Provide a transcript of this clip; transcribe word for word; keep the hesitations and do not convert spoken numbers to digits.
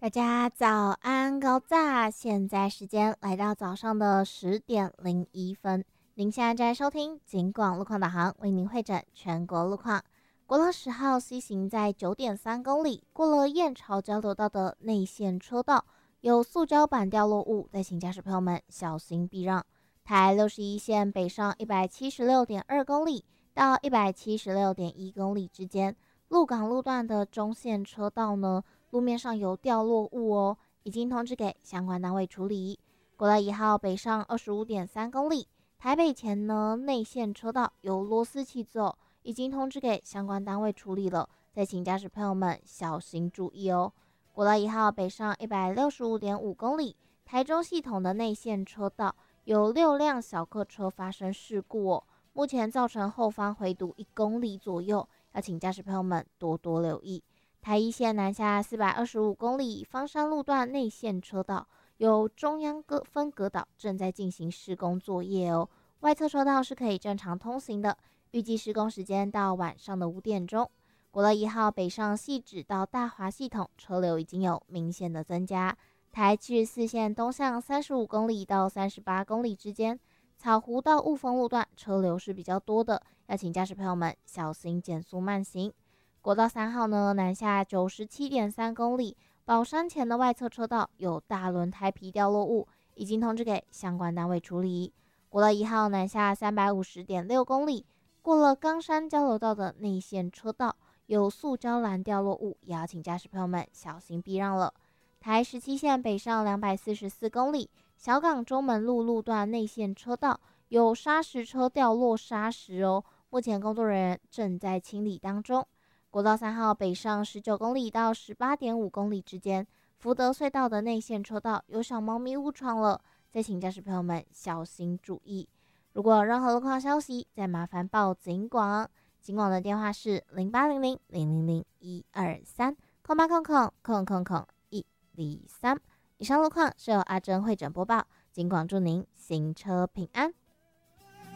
大家早安，高炸！现在时间来到早上的十点零一分，您现在在收听警广路况导航，为您会诊全国路况。国道十号西行在九点三公里，过了燕巢交流道的内线车道，有塑胶板掉落物，在请驾驶朋友们小心避让。台六十一线北上一百七十六点二公里到一百七十六点一公里之间，鹿港路段的中线车道呢，路面上有掉落物哦，已经通知给相关单位处理。国道一号北上二十五点三公里，台北前呢内线车道有螺丝起子哦，已经通知给相关单位处理了，再请驾驶朋友们小心注意哦。国道一号北上一百六十五点五公里，台中系统的内线车道有六辆小客车发生事故哦，目前造成后方回堵一公里左右，要请驾驶朋友们多多留意。台一线南下四百二十五公里，芳山路段内线车道有中央隔分隔岛正在进行施工作业哦，外侧车道是可以正常通行的，预计施工时间到晚上的五点钟。国道一号北上汐止到大华系统车流已经有明显的增加，台七十四线东向三十五公里到三十八公里之间，草湖到雾峰路段车流是比较多的，要请驾驶朋友们小心减速慢行。国道三号呢，南下九十七点三公里，宝山前的外侧车道有大轮胎皮掉落物，已经通知给相关单位处理。国道一号南下三百五十点六公里，过了冈山交流道的内线车道有塑胶栏掉落物，也要请驾驶朋友们小心避让了。台十七线北上两百四十四公里，小港中门路路段内线车道有砂石车掉落砂石哦，目前工作人员正在清理当中。国道三号北上十九公里到十八点五公里之间，福德隧道的内线车道有小猫咪误闯了，再请驾驶朋友们小心注意。如果有任何路况消息，再麻烦报警广，警广的电话是零八零零零零零一二三空八空空空空空一零三。以上路况是由阿珍会诊播报，警广祝您行车平安。